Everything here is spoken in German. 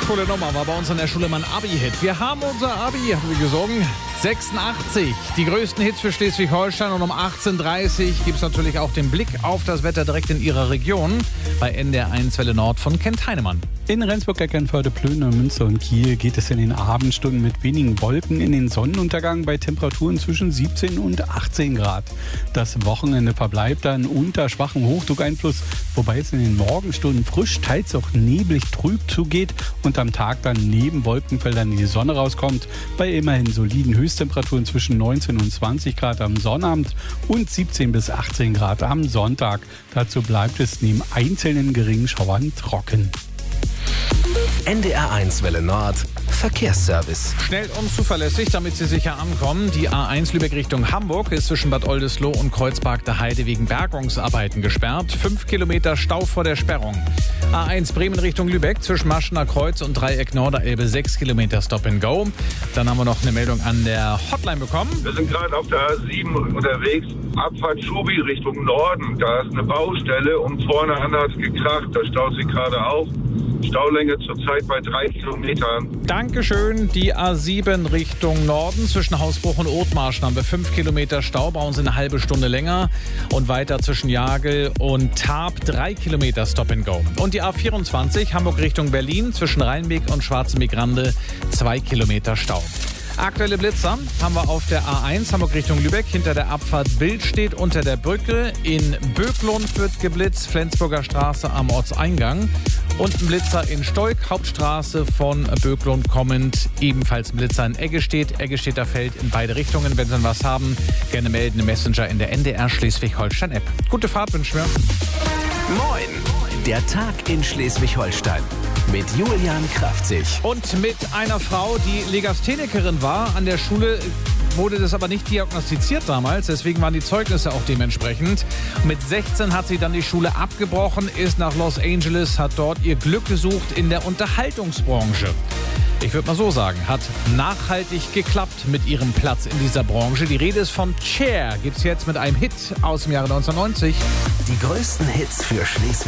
Coole Nummer, war bei uns in der Schule mal ein Abi-Hit. Wir haben unser Abi, haben wir gesungen. 86. Die größten Hits für Schleswig-Holstein. Und um 18.30 Uhr gibt es natürlich auch den Blick auf das Wetter direkt in Ihrer Region bei NDR1 Welle Nord von Kent Heinemann. In Rendsburg, Eckernförde, Plön, Münster und Kiel geht es in den Abendstunden mit wenigen Wolken in den Sonnenuntergang bei Temperaturen zwischen 17 und 18 Grad. Das Wochenende verbleibt dann unter schwachem Hochdruckeinfluss, wobei es in den Morgenstunden frisch, teils auch neblig trüb zugeht und am Tag dann neben Wolkenfeldern die Sonne rauskommt, bei immerhin soliden Höchsttemperaturen zwischen 19 und 20 Grad am Sonnabend und 17 bis 18 Grad am Sonntag. Dazu bleibt es neben einzelnen geringen Schauern trocken. NDR1 Welle Nord Verkehrsservice. Schnell und zuverlässig, damit Sie sicher ankommen. Die A1 Lübeck Richtung Hamburg ist zwischen Bad Oldesloe und Kreuzberg der Heide wegen Bergungsarbeiten gesperrt. 5 Kilometer Stau vor der Sperrung. A1 Bremen Richtung Lübeck zwischen Maschener Kreuz und Dreieck Norderelbe 6 Kilometer Stop and Go. Dann haben wir noch eine Meldung an der Hotline bekommen. Wir sind gerade auf der A7 unterwegs, Abfahrt Schubi Richtung Norden. Da ist eine Baustelle und vorne hat es gekracht, da staut sich gerade auf. Staulänge zurzeit bei 3 Kilometern. Dankeschön. Die A7 Richtung Norden zwischen Hausbruch und Othmarschen haben wir 5 Kilometer Stau, brauchen Sie eine halbe Stunde länger. Und weiter zwischen Jagel und Tarp 3 Kilometer Stop and Go. Und die A24 Hamburg Richtung Berlin zwischen Rheinbeek und Schwarzenbeek-Rande 2 Kilometer Stau. Aktuelle Blitzer haben wir auf der A1 Hamburg Richtung Lübeck. Hinter der Abfahrt Bild steht unter der Brücke. In Böklund wird geblitzt, Flensburger Straße am Ortseingang. Und ein Blitzer in Stolk, Hauptstraße von Böklund kommend. Ebenfalls ein Blitzer in Eggestetter Feld in beide Richtungen. Wenn Sie dann was haben, gerne melden im Messenger in der NDR Schleswig-Holstein-App. Gute Fahrt wünschen wir. Moin, der Tag in Schleswig-Holstein. Mit Julian Kraftzig. Und mit einer Frau, die Legasthenikerin war. An der Schule wurde das aber nicht diagnostiziert damals. Deswegen waren die Zeugnisse auch dementsprechend. Mit 16 hat sie dann die Schule abgebrochen, ist nach Los Angeles, hat dort ihr Glück gesucht in der Unterhaltungsbranche. Ich würde mal so sagen, hat nachhaltig geklappt mit ihrem Platz in dieser Branche. Die Rede ist von Cher. Gibt's jetzt mit einem Hit aus dem Jahre 1990. Die größten Hits für Schleswig.